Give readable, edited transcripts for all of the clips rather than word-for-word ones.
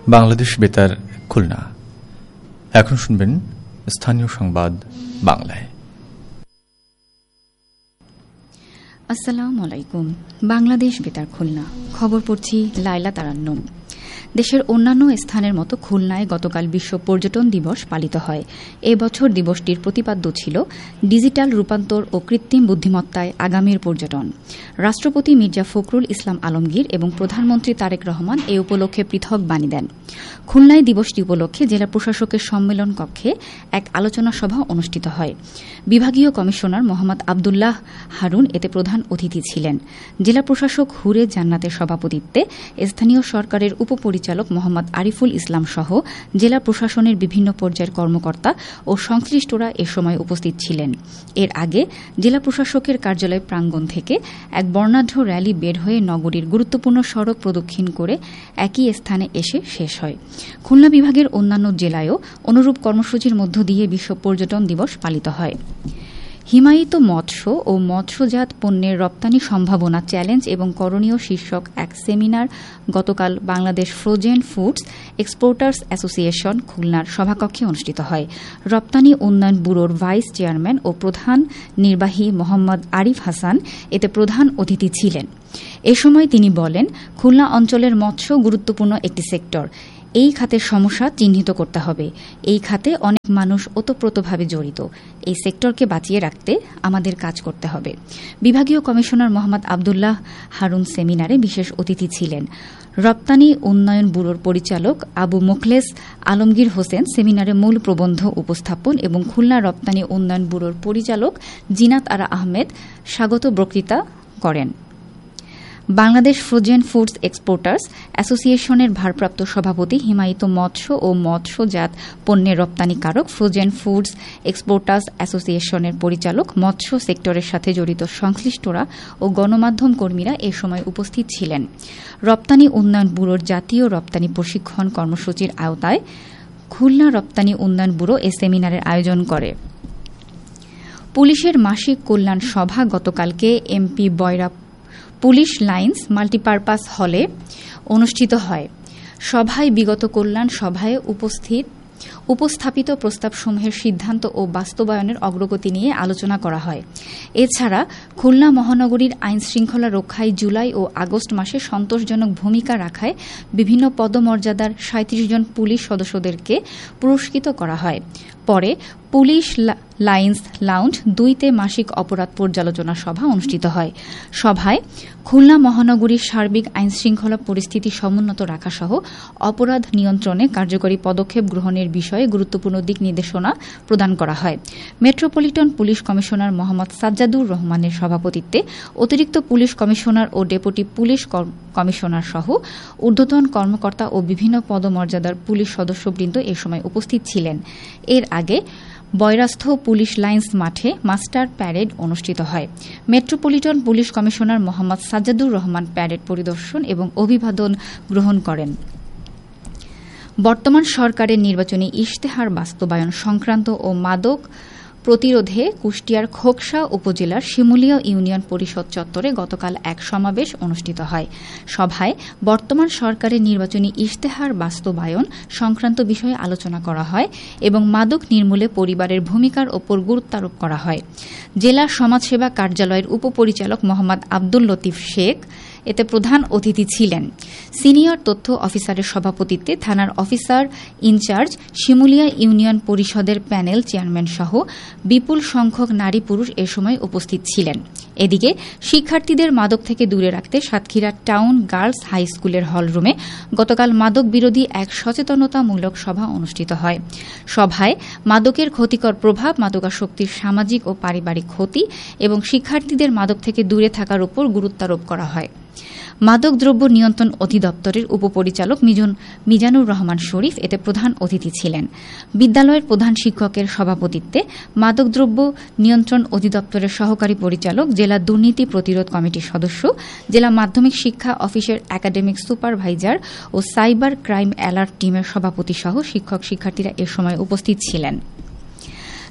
বাংলাদেশ বেতার খুলনা। এখন শুনবেন স্থানীয় সংবাদ বাংলায়। আসসালামু আলাইকুম। বাংলাদেশ বেতার খুলনা, খবর পড়ছি লায়লা তারান্নুম। দেশের অন্যান্য স্থানের মতো খুলনায় গতকাল বিশ্ব পর্যটন দিবস পালিত হয়। এবছর দিবসটির প্রতিপাদ্য ছিল ডিজিটাল রূপান্তর ও কৃত্রিম বুদ্ধিমত্তায় আগামীর পর্যটন। রাষ্ট্রপতি মির্জা ফখরুল ইসলাম আলমগীর এবং প্রধানমন্ত্রী তারেক রহমান এ উপলক্ষে পৃথক বাণী দেন। খুলনায় দিবসটি উপলক্ষে জেলা প্রশাসকের সম্মেলন কক্ষে এক আলোচনা সভা অনুষ্ঠিত হয়। বিভাগীয় কমিশনার মোহাম্মদ আবদুল্লাহ হারুন এতে প্রধান অতিথি ছিলেন। জেলা প্রশাসক হুরে জান্নাতের সভাপতিত্বে স্থানীয় সরকারের উপপরিচালক মোহাম্মদ আরিফুল ইসলাম সহ জেলা প্রশাসনের বিভিন্ন পর্যায়ের কর্মকর্তা ও সংশ্লিষ্টরা এ সময় উপস্থিত ছিলেন। এর আগে জেলা প্রশাসকের কার্যালয় প্রাঙ্গণ থেকে এক বর্ণাঢ্য র্যালি বের হয়ে নগরীর গুরুত্বপূর্ণ সড়ক প্রদক্ষিণ করে একই স্থানে এসে শেষ হয়। খুলনা বিভাগের অন্যান্য জেলায়ও অনুরূপ কর্মসূচির মধ্য দিয়ে বিশ্ব পর্যটন দিবস পালিত হয়। হিমায়িত মৎস্য ও মৎস্যজাত পণ্যের রপ্তানি সম্ভাবনা চ্যালেঞ্জ এবং করণীয় শীর্ষক এক সেমিনার গতকাল Bangladesh frozen foods exporters association খুলনার সভাকক্ষে অনুষ্ঠিত হয়। রপ্তানি উন্নয়ন ব্যুরোর ভাইস চেয়ারম্যান ও প্রধান নির্বাহী মোহাম্মদ আরিফ হাসান এতে প্রধান অতিথি ছিলেন। এ সময় তিনি বলেন, খুলনা অঞ্চলের মৎস্য গুরুত্বপূর্ণ একটি সেক্টর। এই খাতের সমস্যা চিহ্নিত করতে হবে। এই খাতে অনেক মানুষ ওতপ্রোতভাবে জড়িত। এই সেক্টরকে বাঁচিয়ে রাখতে আমাদের কাজ করতে হবে। বিভাগীয় কমিশনার মোহাম্মদ আবদুল্লাহ হারুন সেমিনারে বিশেষ অতিথি ছিলেন। রপ্তানি উন্নয়ন ব্যুরোর পরিচালক আবু মোখলেস আলমগীর হোসেন সেমিনারে মূল প্রবন্ধ উপস্থাপন এবং খুলনা রপ্তানি উন্নয়ন ব্যুরোর পরিচালক জিনাত আরা আহমেদ স্বাগত বক্তৃতা করেন। বাংলাদেশ ফ্রোজেন ফুডস এক্সপোর্টার্স অ্যাসোসিয়েশনের ভারপ্রাপ্ত সভাপতি হিমায়িত মৎস্য ও মৎস্যজাত পণ্যের রপ্তানিকারক ফ্রোজেন ফুডস এক্সপোর্টার্স অ্যাসোসিয়েশনের পরিচালক, মৎস্য সেক্টরের সাথে জড়িত সংশ্লিষ্টরা ও গণমাধ্যম কর্মীরা এ সময় উপস্থিত ছিলেন। রপ্তানি উন্নয়ন ব্যুরোর জাতীয় রপ্তানি প্রশিক্ষণ কর্মসূচির আওতায় খুলনা রপ্তানি উন্নয়ন ব্যুরো এ সেমিনারের আয়োজন করে। পুলিশের মাসিক কল্যাণ সভা গতকালকে এমপি বয়রা পুলিশ লাইন্স মাল্টিপারপাস হলে অনুষ্ঠিত হয়। সভায় বিগত কল্যাণ সভায় উপস্থাপিত প্রস্তাবসমূহের সিদ্ধান্ত ও বাস্তবায়নের অগ্রগতি নিয়ে আলোচনা করা হয়। এছাড়া খুলনা মহানগরীর আইন শৃঙ্খলা রক্ষায় জুলাই ও আগস্ট মাসে সন্তোষজনক ভূমিকা রাখায় বিভিন্ন পদমর্যাদার ৩৭ জন পুলিশ সদস্যদেরকে পুরস্কৃত করা হয়। পরে পুলিশ লাইন্স লাউঞ্জ ২-তে মাসিক অপরাধ পর্যালোচনা সভা অনুষ্ঠিত হয়। সভায় খুলনা মহানগরীর সার্বিক আইন শৃঙ্খলা পরিস্থিতি সমুন্নত রাখা সহ অপরাধ নিয়ন্ত্রণে কার্যকরী পদক্ষেপ গ্রহণের বিষয়ে গুরুত্বপূর্ণ দিক নির্দেশনা প্রদান করা হয়। Metropolitan police commissioner Mohammad Sajjadur রহমানের সভাপতিত্বে অতিরিক্ত পুলিশ কমিশনার ও ডেপুটি পুলিশ কমিশনার সহ ঊর্ধ্বতন কর্মকর্তা ও বিভিন্ন পদমর্যাদার পুলিশ সদস্যবৃন্দ এ সময় উপস্থিত ছিলেন। এর আগে বয়রাস্থ পুলিশ লাইন্স মাঠে মাস্টার প্যারেড অনুষ্ঠিত হয়। Metropolitan police commissioner Mohammad Sajjadur Rahman parade পরিদর্শন এবং অভিবাদন গ্রহণ করেন। বর্তমান সরকারের নির্বাচনী ইশতেহার বাস্তবায়ন সংক্রান্ত ও মাদক প্রতিরোধে কুষ্টিয়ার খোকসা উপজেলার শিমুলিয়া ইউনিয়ন পরিষদ চত্বরে গতকাল এক সমাবেশ অনুষ্ঠিত হয়। সভায় বর্তমান সরকারের নির্বাচনী ইশতেহার বাস্তবায়ন সংক্রান্ত বিষয়ে আলোচনা করা হয় এবং মাদক নির্মূলে পরিবারের ভূমিকার ওপর গুরুত্বারোপ করা হয়। জেলা সমাজসেবা কার্যালয়ের উপপরিচালক মোহাম্মদ আব্দুল লতিফ শেখ এতে প্রধান অতিথি ছিলেন। সিনিয়র তথ্য অফিসারের সভাপতিত্বে থানার অফিসার ইনচার্জ, শিমুলিয়া ইউনিয়ন পরিষদের প্যানেল চেয়ারম্যান সহ বিপুল সংখ্যক নারী পুরুষ এ সময় উপস্থিত ছিলেন। এদিকে শিক্ষার্থীদের মাদক থেকে দূরে রাখতে সাতক্ষীরা টাউন গার্লস হাই স্কুলের হলরুমে গতকাল মাদক বিরোধী এক সচেতনতামূলক সভা অনুষ্ঠিত হয়। সভায় মাদকের ক্ষতিকর প্রভাব, মাদকাসক্তির সামাজিক ও পারিবারিক ক্ষতি এবং শিক্ষার্থীদের মাদক থেকে দূরে থাকার উপর গুরুত্বারোপ করা হয়। মাদকদ্রব্য নিয়ন্ত্রণ অধিদপ্তরের উপপরিচালক মিজানুর রহমান শরীফ এতে প্রধান অতিথি ছিলেন। বিদ্যালয়ের প্রধান শিক্ষকের সভাপতিত্বে মাদকদ্রব্য নিয়ন্ত্রণ অধিদপ্তরের সহকারী পরিচালক, জেলা দুর্নীতি প্রতিরোধ কমিটির সদস্য, জেলা মাধ্যমিক শিক্ষা অফিসের একাডেমিক সুপারভাইজার ও সাইবার ক্রাইম অ্যালার্ট টিমের সভাপতি সহ শিক্ষক শিক্ষার্থীরা এ সময় উপস্থিত ছিলেন।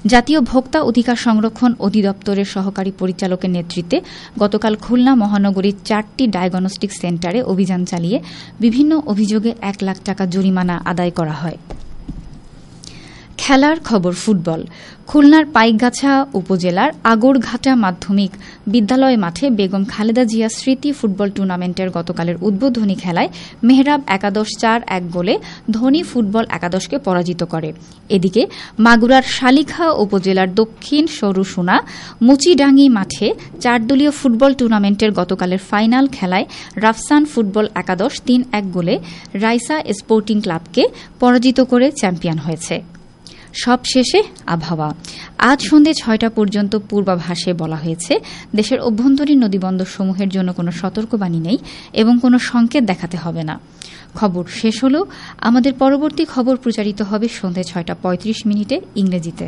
জাতীয় ভোক্তা অধিকার সংরক্ষণ অধিদপ্তরের সহকারী পরিচালকের নেতৃত্বে গতকাল খুলনা মহানগরীর 4টি ডায়াগনস্টিক সেন্টারে অভিযান চালিয়ে বিভিন্ন অভিযোগে 1 লাখ টাকা জরিমানা আদায় করা হয়। খেলার খবর ফুটবল। খুলনার পাইকগাছা উপজেলার আগরঘাটা মাধ্যমিক বিদ্যালয় মাঠে বেগম খালেদা জিয়া স্মৃতি ফুটবল টুর্নামেন্টের গতকালের উদ্বোধনী খেলায় মেহরাব একাদশ 4-1 গোলে ধনী ফুটবল একাদশকে পরাজিত করে। এদিকে মাগুরার শালিখা উপজেলার দক্ষিণ সরুসোনা মুচিডাঙ্গি মাঠে 4 দলীয় ফুটবল টুর্নামেন্টের গতকালের ফাইনাল খেলায় রাফসান ফুটবল একাদশ 3-1 গোলে রাইসা স্পোর্টিং ক্লাবকে পরাজিত করে চ্যাম্পিয়ন হয়েছে। সব শেষে আবহাওয়া। আজ সন্ধ্যে 6টা পর্যন্ত পূর্বাভাসে বলা হয়েছে দেশের অভ্যন্তরীণ নদীবন্দরসমূহের জন্য কোনো সতর্কবাণী নেই এবং কোনো সংকেত দেখাতে হবে না। খবর শেষ হল। আমাদের পরবর্তী খবর প্রচারিত হবে সন্ধ্যে 6:35 ইংরেজিতে।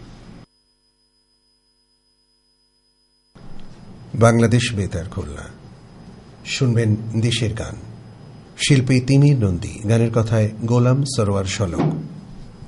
বাংলাদেশ বেতার খুলনা। শুনবেন দেশের গান। শিল্পী তিমির নন্দী, গানের কথায় গোলাম সরোয়ার শলক।